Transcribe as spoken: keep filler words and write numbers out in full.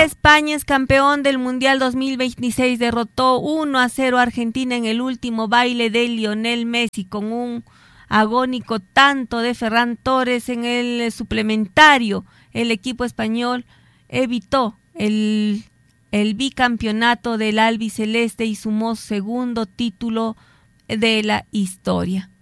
España es campeón del Mundial dos mil veintiséis. Derrotó uno a cero a Argentina en el último baile de Lionel Messi con un agónico tanto de Ferran Torres en el suplementario. El equipo español evitó el, el bicampeonato del albiceleste y sumó segundo título de la historia.